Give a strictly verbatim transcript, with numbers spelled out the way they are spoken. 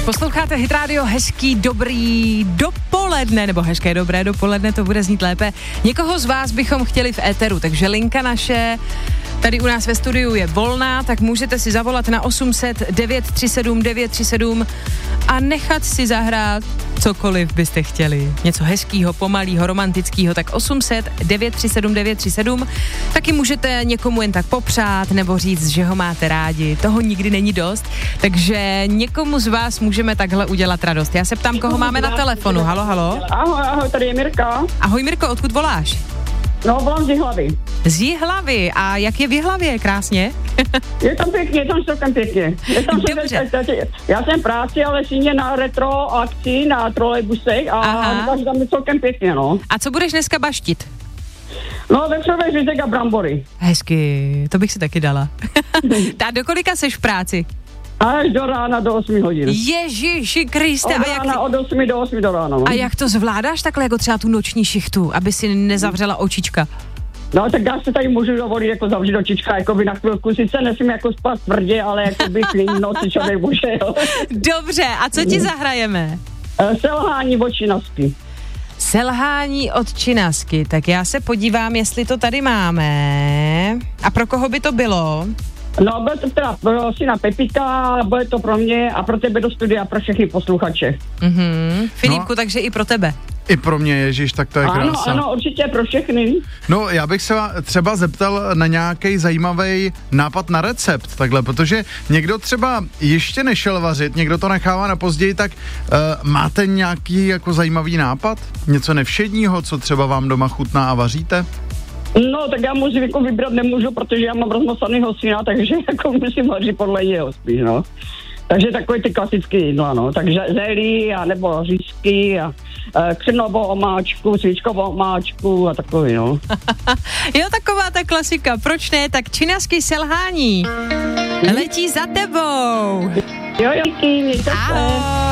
Posloucháte Hit Radio, hezký dobrý dopoledne, nebo hezké dobré dopoledne, to bude znít lépe. Někoho z vás bychom chtěli v éteru, takže linka naše tady u nás ve studiu je volná, tak můžete si zavolat na osm set devět tři sedm devět tři sedm a nechat si zahrát cokoliv byste chtěli. Něco hezkýho, pomalýho, romantickýho, tak osm set devět tři sedm devět tři sedm. Taky můžete někomu jen tak popřát nebo říct, že ho máte rádi. Toho nikdy není dost, takže někomu z vás můžeme takhle udělat radost. Já se ptám, koho máme na telefonu. Halo, halo. Ahoj, ahoj, tady je Mirka. Ahoj Mirko, odkud voláš? No, volám z Jihlavy. Z Jihlavy. A jak je v Jihlavě? Krásně? Je tam pěkně, je tam celkem pěkně. Je tam celkem, já jsem v práci, ale síně na retro akci, na trolejbusech a takže tam je celkem pěkně, no. A co budeš dneska baštit? No, vepřové řízek a brambory. Hezky, to bych si taky dala. Ta do kolika seš v práci? Až do rána do osmi hodin. Ježiši Kriste. Od rána jak... od osmi do osmi do rána. No. A jak to zvládáš takhle jako třeba tu noční šichtu, aby si nezavřela očička? No, tak já se tady můžu dovolit jako zavřít očička, jako by na chvilku, sice nesmím jako spát tvrdě, ale jako by klidný noci člověk může, jo. Dobře, a co ti zahrajeme? Selhání od Činasky. Selhání od Činasky, tak já se podívám, jestli to tady máme. A pro koho by to bylo? No, bude to teda pro syna Pepíka, bude to pro mě a pro tebe do studia, pro všechny posluchače. Mhm. Filipku, no. Takže i pro tebe. I pro mě, Ježíš, tak to je ano, krása. Ano, určitě pro všechny. No, já bych se třeba zeptal na nějaký zajímavý nápad na recept, takhle, protože někdo třeba ještě nešel vařit, někdo to nechává na později, tak uh, máte nějaký jako zajímavý nápad? Něco nevšedního, co třeba vám doma chutná a vaříte? No, tak já můžu jako vybrat nemůžu, protože já mám rozmosanýho syna, takže jako musím vařit podle jeho spíš, no. Takže takový ty klasické jídla, ano. Takže zelí, a nebo řízky, a e, křenovou omáčku, svíčkovou omáčku a takový, no. Jo, taková ta klasika, proč ne? Tak Činasky selhání letí za tebou. Jo, jo, díky, mějte se.